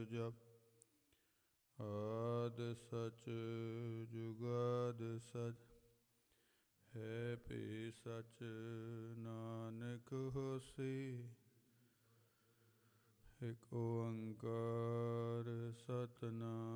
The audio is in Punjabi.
ਜਪ। ਆਦਿ ਸਚ ਜੁਗਾਦਿ ਸਚ, ਹੈ ਭੀ ਸਚ ਨਾਨਕ ਹੋਸੀ। ਇਕ ਓੰਕਾਰ ਸਤਿਨਾਮ